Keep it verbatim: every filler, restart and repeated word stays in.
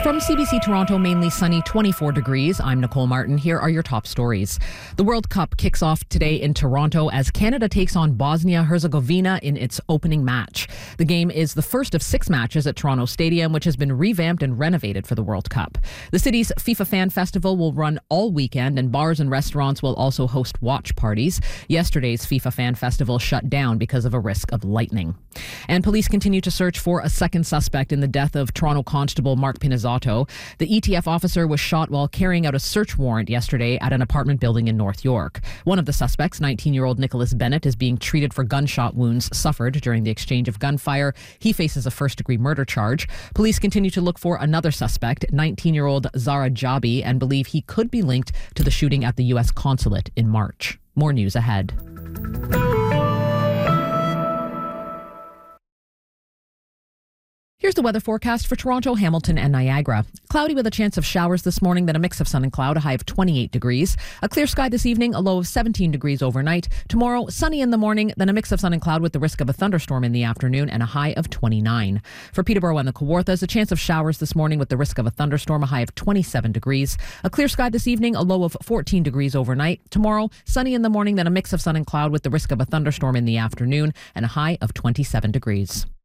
From C B C Toronto, mainly sunny, twenty-four degrees. I'm Nicole Martin. Here are your top stories. The World Cup kicks off today in Toronto as Canada takes on Bosnia-Herzegovina in its opening match. The game is the first of six matches at Toronto Stadium, which has been revamped and renovated for the World Cup. The city's FIFA Fan Festival will run all weekend, and bars and restaurants will also host watch parties. Yesterday's FIFA Fan Festival shut down because of a risk of lightning. And police continue to search for a second suspect in the death of Toronto Constable Mark Pinizzato. The E T F officer was shot while carrying out a search warrant yesterday at an apartment building in North York. One of the suspects, nineteen-year-old Nicholas Bennett, is being treated for gunshot wounds suffered during the exchange of gunfire. He faces a first-degree murder charge. Police continue to look for another suspect, nineteen-year-old Zara Jabi, and believe he could be linked to the shooting at the U S consulate in March. More news ahead. Here's the weather forecast for Toronto, Hamilton, and Niagara. Cloudy with a chance of showers this morning, then a mix of sun and cloud, a high of twenty-eight degrees. A clear sky this evening, a low of seventeen degrees overnight. Tomorrow, sunny in the morning, then a mix of sun and cloud with the risk of a thunderstorm in the afternoon, and a high of twenty-nine. For Peterborough and the Kawarthas, a chance of showers this morning with the risk of a thunderstorm, a high of twenty-seven degrees. A clear sky this evening, a low of fourteen degrees overnight. Tomorrow, sunny in the morning, then a mix of sun and cloud with the risk of a thunderstorm in the afternoon, and a high of twenty-seven degrees.